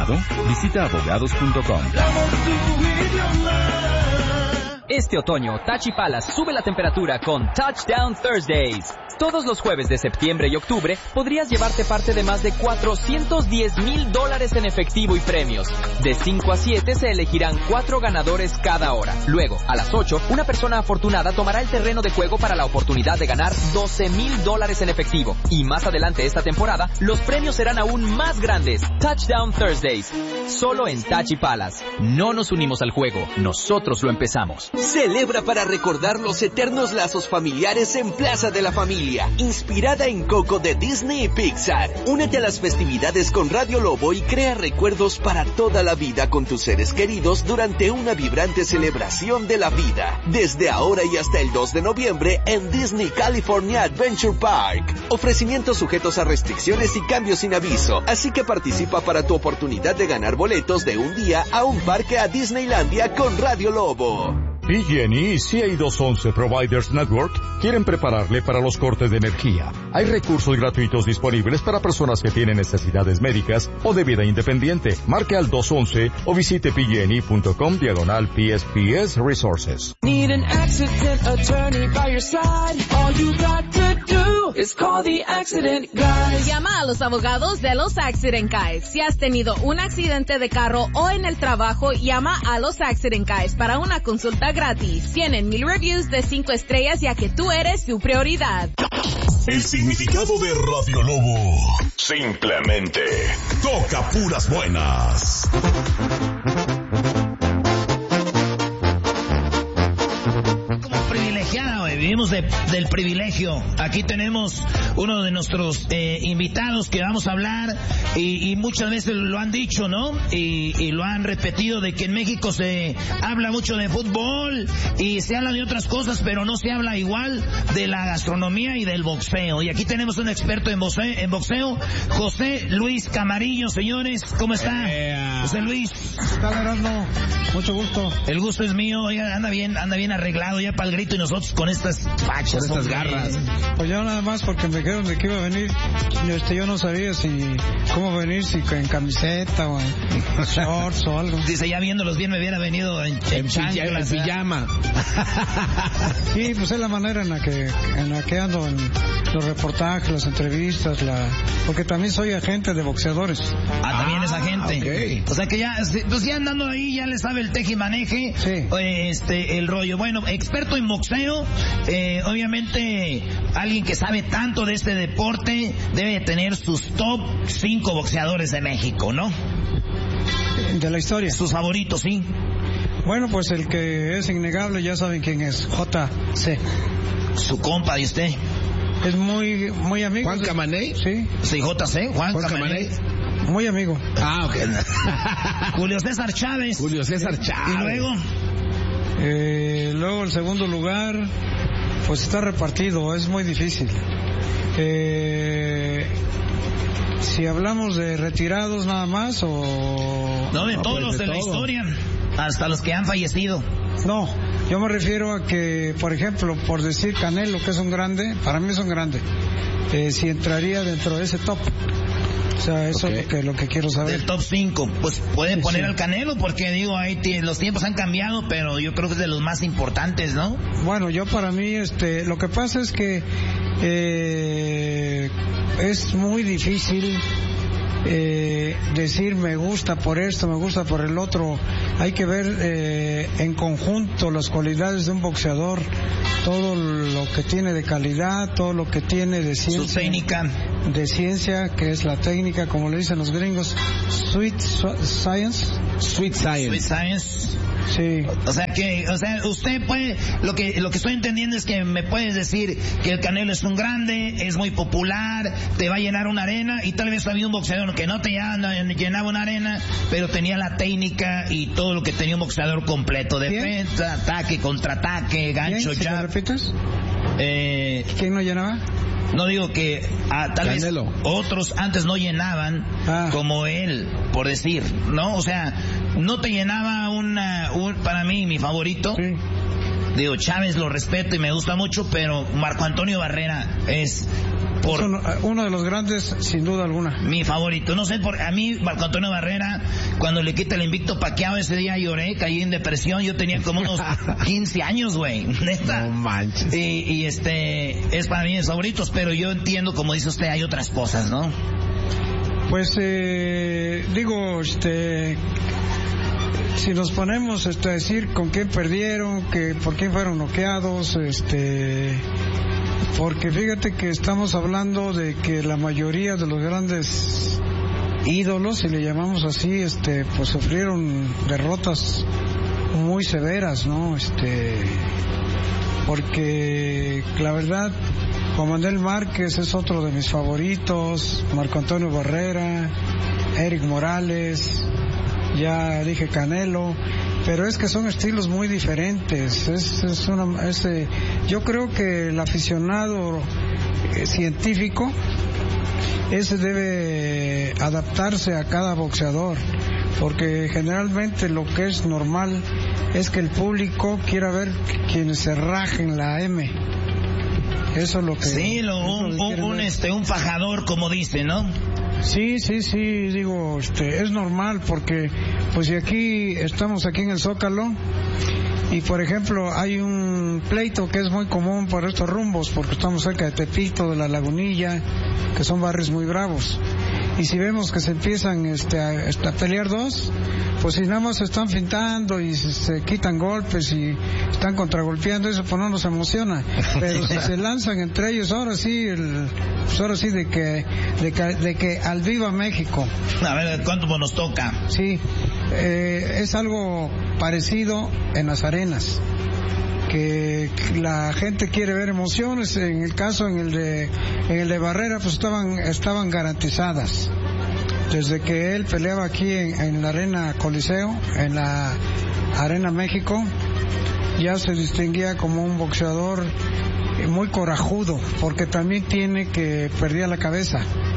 abogado? Visita abogados.com. Este otoño, Tachi Palace sube la temperatura con Touchdown Thursdays. Todos los jueves de septiembre y octubre podrías llevarte parte de más de $410,000 en efectivo y premios. De 5 a 7 se elegirán 4 ganadores cada hora. Luego, a las 8, una persona afortunada tomará el terreno de juego para la oportunidad de ganar $12,000 en efectivo. Y más adelante esta temporada, los premios serán aún más grandes. Touchdown Thursdays, solo en Tachi Palace. No nos unimos al juego, nosotros lo empezamos. Celebra para recordar los eternos lazos familiares en Plaza de la Familia, inspirada en Coco de Disney y Pixar. Únete a las festividades con Radio Lobo y crea recuerdos para toda la vida con tus seres queridos durante una vibrante celebración de la vida. Desde ahora y hasta el 2 de noviembre en Disney California Adventure Park. Ofrecimientos sujetos a restricciones y cambios sin aviso, así que participa para tu oportunidad de ganar boletos de un día a un parque a Disneylandia con Radio Lobo. PG&E y CA211 Providers Network quieren prepararle para los cortes de energía. Hay recursos gratuitos disponibles para personas que tienen necesidades médicas o de vida independiente. Marque al 211 o visite pgne.com/PSPS Resources. Need an accident attorney by your side. All you got to do is call the accident guys. Llama a los abogados de los Accident Guys. Si has tenido un accidente de carro o en el trabajo, llama a los Accident Guys para una consulta gratis. Tienen 1000 reviews de 5 estrellas ya que tú eres su prioridad. El significado de Radio Lobo. Simplemente toca puras buenas. Vivimos del privilegio. Aquí tenemos uno de nuestros invitados que vamos a hablar y muchas veces lo han dicho, ¿no? Y lo han repetido de que en México se habla mucho de fútbol y se habla de otras cosas, pero no se habla igual de la gastronomía y del boxeo. Y aquí tenemos un experto en boxeo, José Luis Camarillo, señores. ¿Cómo está? José Luis. ¿Qué tal, Erasmo? Mucho gusto. El gusto es mío. Oiga, anda bien arreglado ya para el grito y nosotros con estas fachas, estas garras. Pues yo nada más porque me dijeron de que iba a venir. Yo no sabía cómo venir, si en camiseta o en shorts o algo. Dice, ya viéndolos bien me hubiera venido en chanclas, en pijama. Sí, pues es la manera en la que ando en los reportajes, las entrevistas, porque también soy agente de boxeadores. También es agente. Okay. O sea que ya, pues ya andando ahí, ya le sabe el teje y maneje. Sí. El rollo. Bueno, experto en boxeo. Obviamente alguien que sabe tanto de este deporte debe tener sus top 5 boxeadores de México, ¿no? De la historia. Sus favoritos, sí. Bueno, pues el que es innegable, ya saben quién es, JC. Su compa de usted. Es muy amigo. ¿Juan Camaney? Sí. Sí, JC, Juan Camaney. Muy amigo. Ok. Julio César Chávez. Y luego el segundo lugar, pues está repartido, es muy difícil. Si hablamos de retirados nada más o... No, de todos los de la historia, hasta los que han fallecido. No, yo me refiero a que, por ejemplo, por decir Canelo, que es un grande, para mí es un grande, si entraría dentro de ese top. O sea, eso es lo que quiero saber. Del top 5, pues pueden poner al Canelo, porque digo, ahí los tiempos han cambiado, pero yo creo que es de los más importantes, ¿no? Bueno, yo para mí, lo que pasa es que es muy difícil decir me gusta por esto, me gusta por el otro. Hay que ver en conjunto las cualidades de un boxeador, todo lo que tiene de calidad, todo lo que tiene de ciencia, su técnica, de ciencia, que es la técnica, como le dicen los gringos, sweet science. Sí. O sea, usted puede, lo que estoy entendiendo es que me puedes decir que el Canelo es un grande, es muy popular, te va a llenar una arena, y tal vez había un boxeador que no te llenaba una arena, pero tenía la técnica y todo lo que tenía un boxeador completo, defensa, ataque, contraataque, gancho, jab. ¿Me repites? ¿Quién no llenaba? No digo que tal Canelo. Vez otros antes no llenaban como él, por decir, ¿no? O sea, no te llenaba para mí, mi favorito. Sí. Digo, Chávez lo respeto y me gusta mucho, pero Marco Antonio Barrera es Uno de los grandes, sin duda alguna. Mi favorito. No sé, a mí, Marco Antonio Barrera, cuando le quita el invicto Pacquiao, ese día lloré, caí en depresión. Yo tenía como unos 15 años, güey. Neta. No manches. Y es para mí mis favoritos, pero yo entiendo, como dice usted, hay otras cosas, ¿no? Pues, digo, si nos ponemos a decir con quién perdieron, que por quién fueron noqueados, porque fíjate que estamos hablando de que la mayoría de los grandes ídolos, si le llamamos así, pues sufrieron derrotas muy severas, ¿no? Porque la verdad, Juan Manuel Márquez es otro de mis favoritos, Marco Antonio Barrera, Eric Morales, ya dije Canelo, pero es que son estilos muy diferentes. Yo creo que el aficionado científico ese debe adaptarse a cada boxeador, porque generalmente lo que es normal es que el público quiera ver quienes se rajen la M. Eso es lo que... Sí, un fajador, como dice, ¿no? Sí, digo, es normal, porque pues si estamos aquí en el Zócalo, y por ejemplo hay un pleito que es muy común por estos rumbos, porque estamos cerca de Tepito, de La Lagunilla, que son barrios muy bravos, y si vemos que se empiezan a pelear dos, pues si nada más se están fintando y se quitan golpes y están contragolpeando, eso pues no nos emociona, pero si se lanzan entre ellos, ahora sí de que al viva México. A ver, ¿cuánto nos toca? Sí, es algo parecido en las arenas, que la gente quiere ver emociones. En el caso en el de Barrera, pues estaban garantizadas desde que él peleaba aquí en la Arena Coliseo, en la Arena México. Ya se distinguía como un boxeador muy corajudo, porque también perdía la cabeza.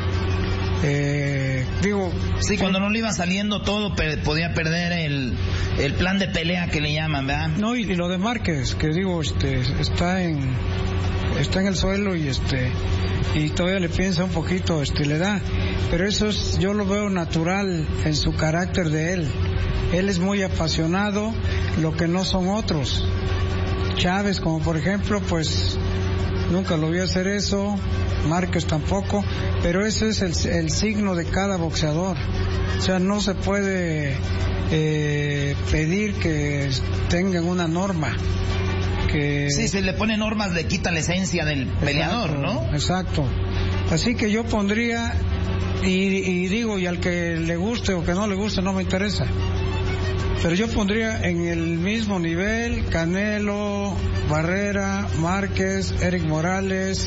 Sí, cuando no le iba saliendo todo, podía perder el plan de pelea que le llaman, ¿verdad? No, y lo de Márquez, que digo, está en el suelo y todavía le piensa un poquito, le da, pero eso yo lo veo natural en su carácter de él. Él es muy apasionado, lo que no son otros. Chávez, como por ejemplo, pues nunca lo vi hacer eso, Márquez tampoco, pero ese es el signo de cada boxeador. O sea, no se puede pedir que tengan una norma. Sí, se le pone normas, le quita la esencia del peleador, ¿no? Exacto. Así que yo pondría, y digo, y al que le guste o que no le guste no me interesa, pero yo pondría en el mismo nivel Canelo, Barrera, Márquez, Eric Morales,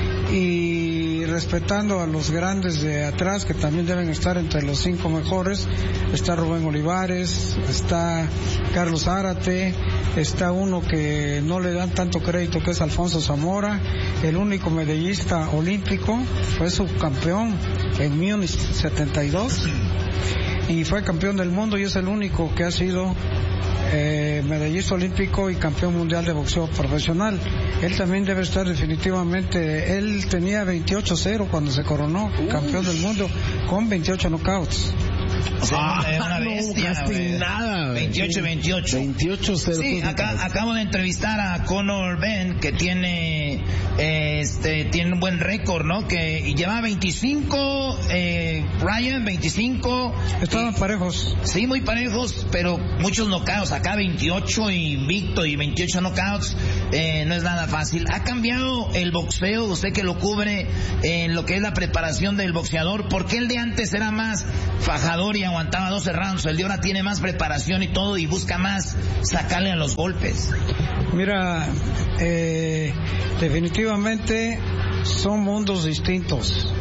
y respetando a los grandes de atrás, que también deben estar entre los 5 mejores. Está Rubén Olivares, está Carlos Zárate, está uno que no le dan tanto crédito, que es Alfonso Zamora, el único medallista olímpico, fue subcampeón en Múnich 72 y fue campeón del mundo, y es el único que ha sido medallista olímpico y campeón mundial de boxeo profesional. Él también debe estar definitivamente. Él tenía 28-0 cuando se coronó campeón del mundo, con 28 knockouts. O sea, una bestia, no, nada. 28-28. 28-0. Sí, acabo de entrevistar a Conor Ben, que tiene un buen récord, ¿no? Que lleva 25, Ryan 25. Estaban parejos. Sí, muy parejos, pero muchos knockouts. Acá 28 invicto y 28 knockouts. No es nada fácil. Ha cambiado el boxeo, usted que lo cubre, en lo que es la preparación del boxeador. ¿Por qué el de antes era más fajador y aguantaba 12 rounds? El de ahora tiene más preparación y todo, y busca más sacarle a los golpes. Mira, definitivamente son mundos distintos,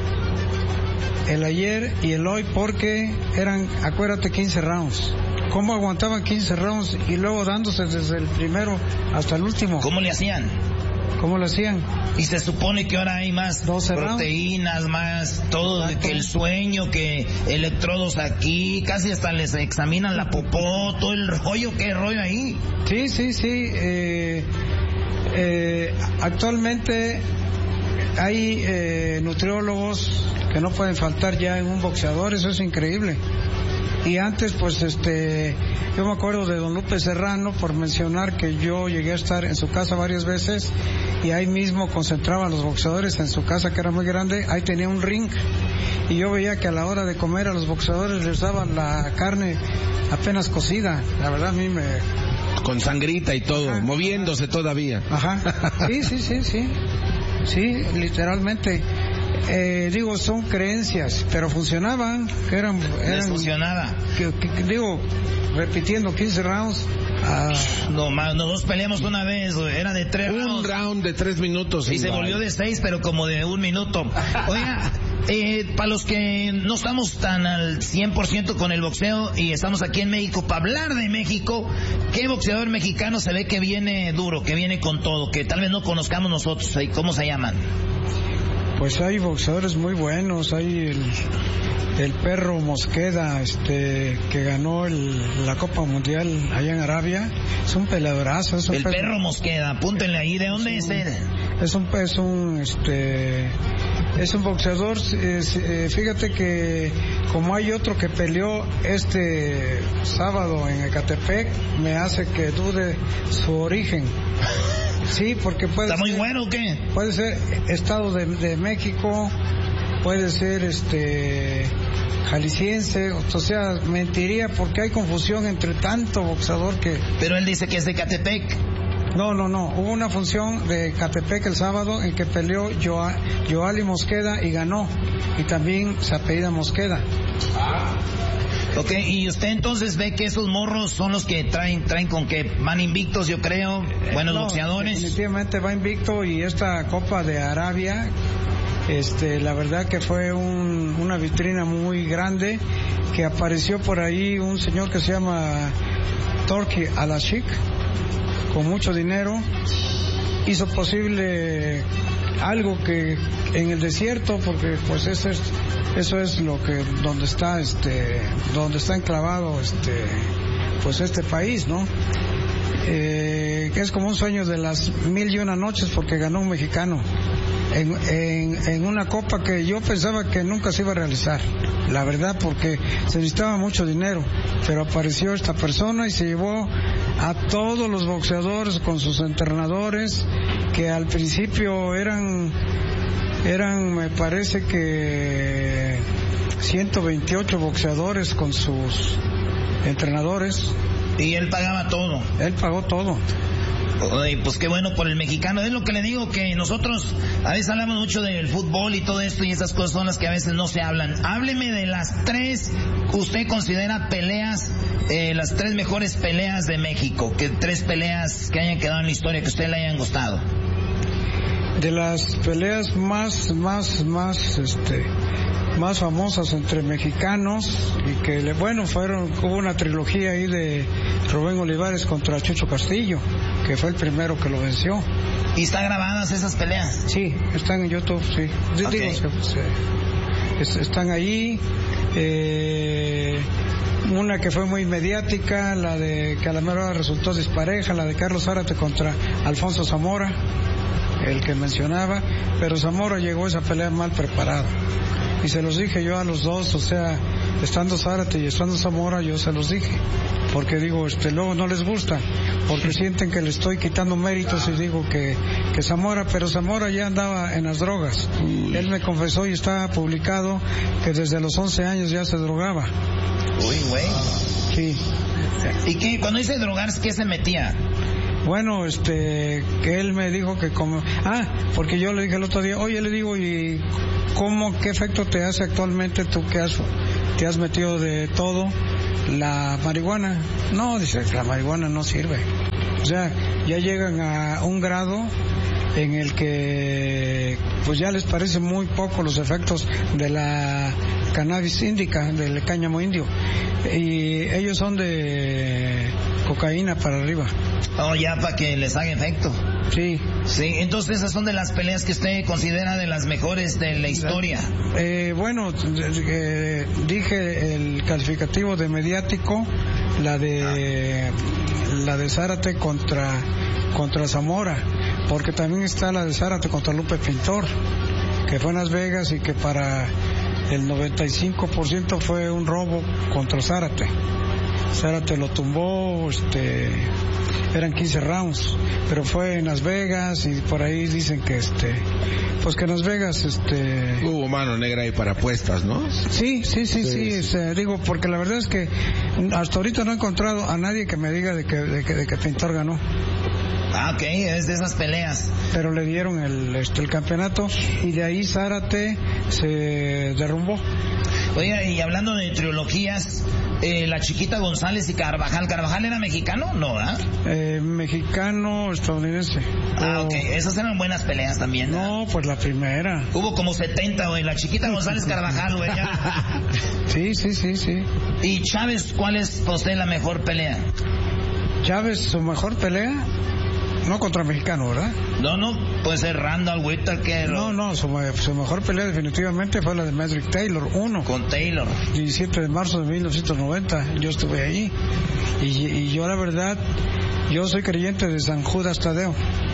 el ayer y el hoy, porque eran, acuérdate, 15 rounds. ¿Cómo aguantaban 15 rounds y luego dándose desde el primero hasta el último? ¿Cómo le hacían? ¿Cómo lo hacían? Y se supone que ahora hay más proteínas, más todo, que el sueño, que electrodos aquí, casi hasta les examinan la popó, todo el rollo, ¿qué rollo ahí? Sí. Actualmente hay nutriólogos que no pueden faltar ya en un boxeador, eso es increíble. Y antes, pues, yo me acuerdo de don Lupe Serrano, por mencionar que yo llegué a estar en su casa varias veces, y ahí mismo concentraba a los boxeadores en su casa, que era muy grande. Ahí tenía un ring, y yo veía que a la hora de comer a los boxeadores les daban la carne apenas cocida. La verdad, a mí me... Con sangrita y todo, ajá, moviéndose todavía. Ajá, sí, literalmente. Son creencias, pero funcionaban, que eran funcionaba. Repitiendo 15 rounds. No más, nosotros peleamos una vez, era de 3 rounds. Un round de 3 minutos. Y se volvió de 6, pero como de 1 minuto. Oiga, para los que no estamos tan al 100% con el boxeo y estamos aquí en México, para hablar de México, ¿qué boxeador mexicano se ve que viene duro, que viene con todo, que tal vez no conozcamos nosotros? ¿Cómo se llaman? Pues hay boxeadores muy buenos, hay el Perro Mosqueda, que ganó la Copa Mundial allá en Arabia, es un peleadorazo. El Perro Mosqueda, apúntenle ahí, ¿de dónde es él? Es un boxeador, fíjate que como hay otro que peleó este sábado en Ecatepec, me hace que dude su origen. Sí, porque puede ¿Está muy bueno o qué? Puede ser Estado de México, puede ser jalisciense, o sea, mentiría porque hay confusión entre tanto boxeador que... Pero él dice que es de Ecatepec. No, hubo una función de Ecatepec el sábado en que peleó Yoali Mosqueda y ganó, y también se apellida Mosqueda. Ok, y usted entonces ve que esos morros son los que traen con que van invictos, yo creo, buenos boxeadores. Definitivamente va invicto, y esta Copa de Arabia, la verdad que fue una vitrina muy grande, que apareció por ahí un señor que se llama Turki Al-Ashik, con mucho dinero, hizo posible algo que en el desierto, porque pues eso es lo que donde está enclavado pues este país, ¿no? Que es como un sueño de las 1001 noches, porque ganó un mexicano en una copa que yo pensaba que nunca se iba a realizar, la verdad, porque se necesitaba mucho dinero, pero apareció esta persona y se llevó a todos los boxeadores con sus entrenadores, que al principio eran me parece que 128 boxeadores con sus entrenadores. Y él pagaba todo. Él pagó todo. Oye, pues qué bueno por el mexicano. Es lo que le digo, que nosotros a veces hablamos mucho del fútbol y todo esto, y esas cosas son las que a veces no se hablan. Hábleme de las 3 que usted considera peleas, las 3 mejores peleas de México, que 3 peleas que hayan quedado en la historia, que a usted le hayan gustado. De las peleas más famosas entre mexicanos, y que hubo una trilogía ahí de Rubén Olivares contra Chucho Castillo, que fue el primero que lo venció. ¿Y están grabadas esas peleas? Sí, están en YouTube, sí. Okay. Están ahí. Una que fue muy mediática, la de que a la mera hora resultó dispareja, la de Carlos Zárate contra Alfonso Zamora, el que mencionaba, pero Zamora llegó a esa pelea mal preparado. Y se los dije yo a los dos, o sea, estando Zárate y estando Zamora, yo se los dije, porque digo, luego no les gusta, porque sienten que le estoy quitando méritos, y digo que Zamora, pero Zamora ya andaba en las drogas. Él me confesó, y está publicado, que desde los 11 años ya se drogaba. Uy, güey. Sí. ¿Y qué, cuando dice drogarse, qué se metía? Bueno, que él me dijo que porque yo le dije el otro día, oye, le digo, ¿y qué efecto te hace actualmente tú que te has metido de todo la marihuana? No, dice, la marihuana no sirve. O sea, ya llegan a un grado en el que pues ya les parece muy poco los efectos de la cannabis índica, del cáñamo indio, y ellos son de cocaína para arriba. Oh, ya para que les haga efecto. Sí. Sí, entonces esas son de las peleas que usted considera de las mejores de la historia. Dije el calificativo de mediático, la de Zárate contra Zamora, porque también está la de Zárate contra Lupe Pintor, que fue en Las Vegas y que para el 95% fue un robo contra Zárate. Zárate lo tumbó, eran 15 rounds, pero fue en Las Vegas y por ahí dicen que pues que en Las Vegas hubo mano negra ahí para apuestas, ¿no? Sí, digo, porque la verdad es que hasta ahorita no he encontrado a nadie que me diga de que Pintor ganó. Ah, ok, es de esas peleas. Pero le dieron el campeonato y de ahí Zárate se derrumbó. Oye, y hablando de trilogías, la Chiquita González y Carvajal. ¿Carvajal era mexicano? No, ¿verdad? Mexicano, estadounidense. Ah, ok. Esas eran buenas peleas también, ¿no? No, pues la primera. Hubo como 70, güey. La Chiquita González Carvajal, güey. Sí. ¿Y Chávez, cuál es, usted, la mejor pelea? Chávez, su mejor pelea... No contra mexicano, ¿verdad? No, puede ser Randall Whittaker. No, su mejor pelea definitivamente fue la de Medrick Taylor, 1. Con Taylor. 17 de marzo de 1990, yo estuve allí. Y yo, la verdad, yo soy creyente de San Judas Tadeo.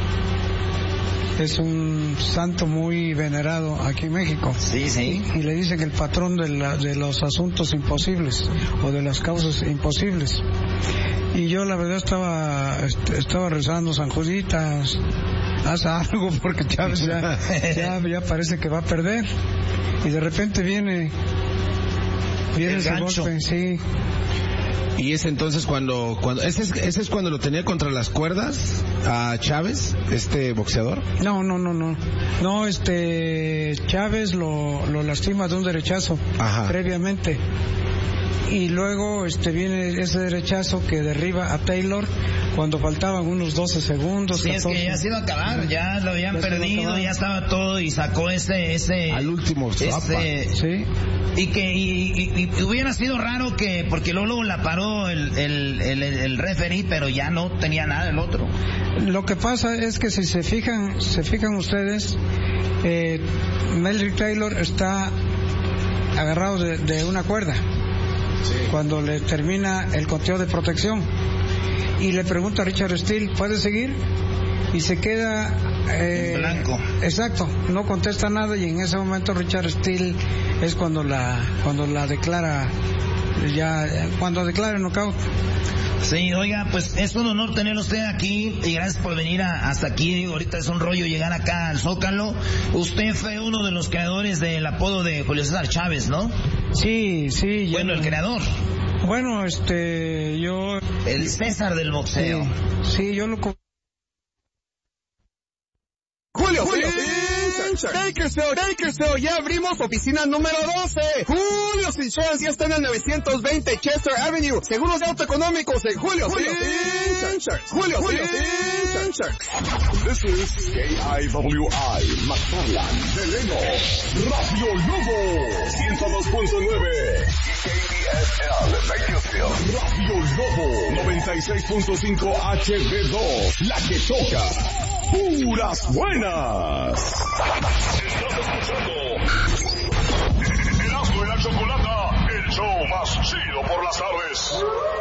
Es un santo muy venerado aquí en México. Sí. Y le dicen el patrón de los asuntos imposibles o de las causas imposibles. Y yo la verdad estaba rezando, San Juditas, haz algo porque Chávez ya parece que va a perder. Y de repente viene ese gancho. golpe, sí. Y es entonces cuando ese es cuando lo tenía contra las cuerdas a Chávez, boxeador. No, Chávez lo lastima de un derechazo. Ajá. Previamente. Y luego viene ese derechazo que derriba a Taylor cuando faltaban unos 12 segundos. Sí, 14. Es que ya se iba a acabar, ya lo habían perdido, ya estaba todo y sacó ese al último sí. Y hubiera sido raro que, porque luego la paró el referee, pero ya no tenía nada el otro. Lo que pasa es que si se fijan ustedes, Medrick Taylor está agarrado de una cuerda. Sí. Cuando le termina el conteo de protección y le pregunta a Richard Steele, ¿puede seguir? Y se queda en blanco. Exacto, no contesta nada y en ese momento Richard Steele es cuando la declara, cuando declara el knockout. Sí, oiga, pues es un honor tener usted aquí y gracias por venir hasta aquí. Digo, ahorita es un rollo llegar acá al Zócalo. Usted fue uno de los creadores del apodo de Julio César Chávez, ¿no? Sí. Bueno, el creador. Bueno, yo... El César del boxeo. Sí, yo lo... Julio Bakersfield, ya abrimos oficina número 12. Julio's Insurance ya está en el 920 Chester Avenue. Seguros de auto económicos en Julio's Insurance. This is KIWI, McFarland, Deleno, Radio Lobo, 102.9. KBSL, Bakersfield, Radio Lobo, 96.5 HD2, la que toca. ¡Puras buenas! Estás escuchando Erasmo y la Chocolata, el show más chido por las tardes.